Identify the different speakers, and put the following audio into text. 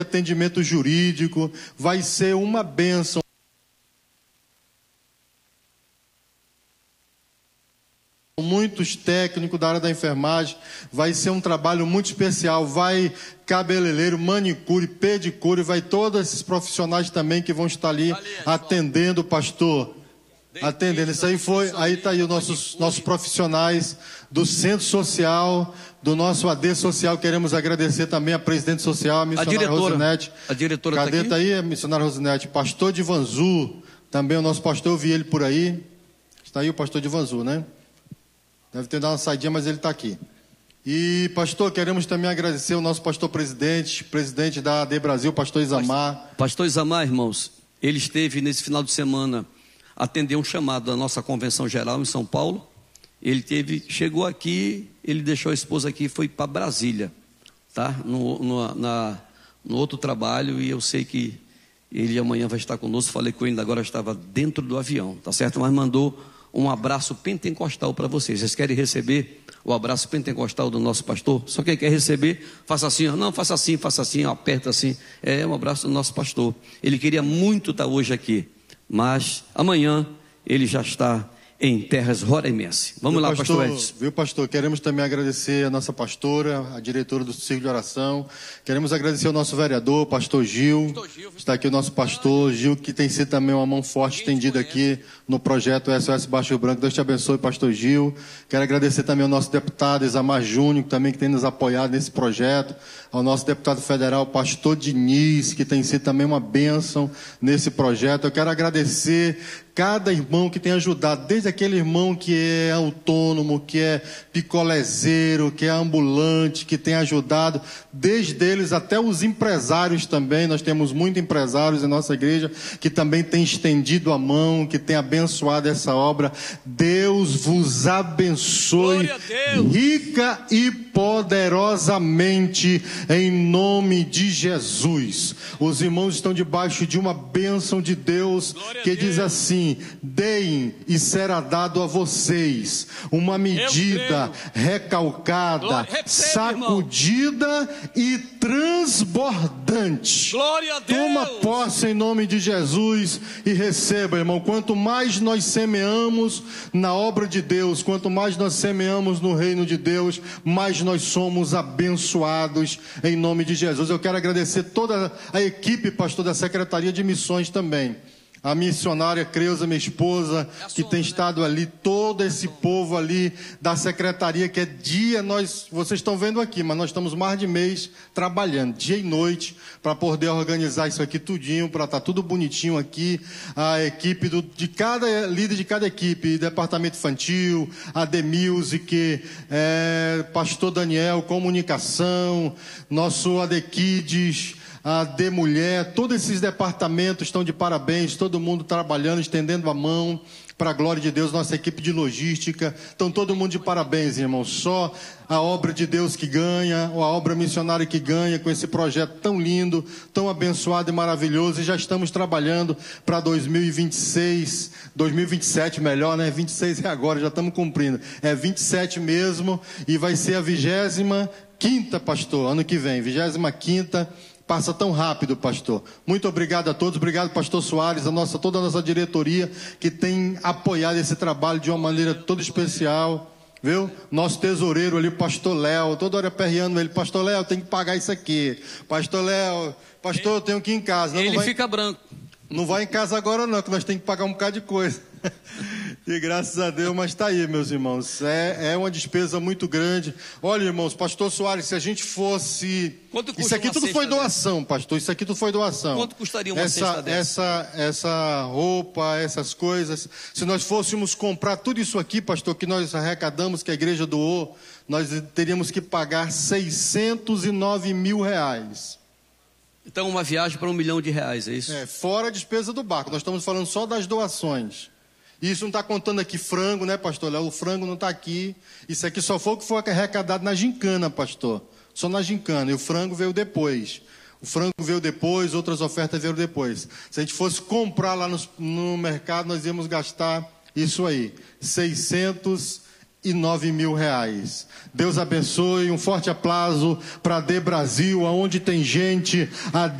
Speaker 1: atendimento jurídico, vai ser uma bênção. Muitos técnicos da área da enfermagem, vai ser um trabalho muito especial, vai cabeleireiro, manicure, pedicure, vai todos esses profissionais também que vão estar ali atendendo, pastor, atendendo. Isso aí foi, aí está aí os nossos profissionais do Centro Social, do nosso AD Social. Queremos agradecer também a presidente social, a missionária Rosinete.
Speaker 2: A diretora
Speaker 1: cadê?
Speaker 2: Está
Speaker 1: aí a missionária Rosinete, pastor de Vanzu, também o nosso pastor, eu vi ele por aí, está aí o pastor de Vanzu, né? Deve ter dado uma saidinha, mas ele está aqui. E, pastor, queremos também agradecer o nosso pastor presidente da AD Brasil, pastor Isamar.
Speaker 2: Pastor Isamar, irmãos, ele esteve nesse final de semana, atendeu um chamado da nossa convenção geral em São Paulo. Ele chegou aqui, ele deixou a esposa aqui e foi para Brasília, tá? No outro trabalho, e eu sei que ele amanhã vai estar conosco. Falei com ele, agora estava dentro do avião, tá certo? Mas mandou um abraço pentecostal para vocês. Vocês querem receber o abraço pentecostal do nosso pastor? Só quem quer receber, faça assim, ó. Não, faça assim, ó, aperta assim. É um abraço do nosso pastor. Ele queria muito estar hoje aqui, mas amanhã ele já está em terras roraimenses. Vamos lá, pastor Edson.
Speaker 1: Viu, pastor? Queremos também agradecer a nossa pastora, a diretora do Círculo de Oração. Queremos agradecer ao nosso vereador, pastor Gil. Está aqui o nosso pastor Gil, que tem sido também uma mão forte estendida aqui no projeto SOS Baixo Branco. Deus te abençoe, pastor Gil. Quero agradecer também ao nosso deputado Isamar Júnior, que tem nos apoiado nesse projeto. Ao nosso deputado federal, pastor Diniz, que tem sido também uma bênção nesse projeto. Eu quero agradecer cada irmão que tem ajudado, desde aquele irmão que é autônomo, que é picolezeiro, que é ambulante, que tem ajudado, desde eles até os empresários também. Nós temos muitos empresários em nossa igreja que também têm estendido a mão, que têm abençoado essa obra. Deus vos abençoe rica e poderosamente em nome de Jesus. Os irmãos estão debaixo de uma bênção de Deus que diz assim: deem e será dado a vocês uma medida recalcada, sacudida e transbordante.
Speaker 2: Glória a Deus.
Speaker 1: Toma posse em nome de Jesus e receba, irmão. Quanto mais nós semeamos na obra de Deus, quanto mais nós semeamos no reino de Deus, mais nós somos abençoados em nome de Jesus. Eu quero agradecer toda a equipe, pastor, da Secretaria de Missões também. A missionária Creuza, minha esposa, que tem estado ali, todo esse povo ali da secretaria, que é dia, vocês estão vendo aqui, mas nós estamos mais de mês trabalhando, dia e noite, para poder organizar isso aqui tudinho, para estar tudo bonitinho aqui. A equipe de cada líder de cada equipe, departamento infantil, AD Music, pastor Daniel, comunicação, nosso AD Kids, a de mulher, todos esses departamentos estão de parabéns, todo mundo trabalhando, estendendo a mão para a glória de Deus. Nossa equipe de logística, estão todo mundo de parabéns, irmãos. Só a obra de Deus que ganha, ou a obra missionária que ganha com esse projeto tão lindo, tão abençoado e maravilhoso. E já estamos trabalhando para 2026, 2027 melhor, né? 26 é agora, já estamos cumprindo. É 27 mesmo, e vai ser a 25ª, pastor, ano que vem, 25ª. Passa tão rápido, pastor. Muito obrigado a todos. Obrigado, pastor Soares, toda a nossa diretoria que tem apoiado esse trabalho de uma maneira toda especial. Viu? Nosso tesoureiro ali, pastor Léo, toda hora perreando ele. Pastor Léo, tem que pagar isso aqui. Pastor Léo, pastor, eu tenho que ir em casa.
Speaker 2: Ele fica branco.
Speaker 1: Não vai em casa agora não, que nós temos que pagar um bocado de coisa. E graças a Deus, mas está aí, meus irmãos. É uma despesa muito grande. Olha, irmãos, pastor Soares, se a gente fosse... Isso aqui tudo foi doação, pastor. Isso aqui tudo foi doação.
Speaker 2: Quanto custaria uma cesta dessa?
Speaker 1: Essa roupa, essas coisas. Se nós fôssemos comprar tudo isso aqui, pastor, que nós arrecadamos, que a igreja doou, nós teríamos que pagar 609 mil reais.
Speaker 2: Então, uma viagem para R$1 milhão, é isso?
Speaker 1: Fora a despesa do barco. Nós estamos falando só das doações. Isso não está contando aqui frango, né, pastor Léo? O frango não está aqui. Isso aqui só foi o que foi arrecadado na gincana, pastor. Só na gincana. E o frango veio depois. O frango veio depois, outras ofertas vieram depois. Se a gente fosse comprar lá no mercado, nós íamos gastar isso aí. 609 mil reais. Deus abençoe, um forte aplauso para a AD Brasil, aonde tem gente, a